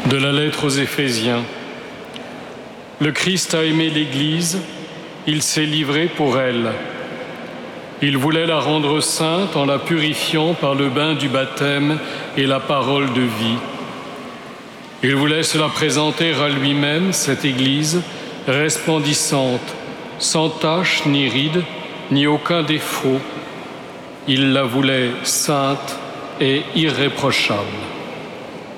De la lettre aux Éphésiens. Le Christ a aimé l'Église, il s'est livré pour elle. Il voulait la rendre sainte en la purifiant par le bain du baptême et la parole de vie. Il voulait se la présenter à lui-même, cette Église, resplendissante, sans tache ni ride, ni aucun défaut. Il la voulait sainte et irréprochable.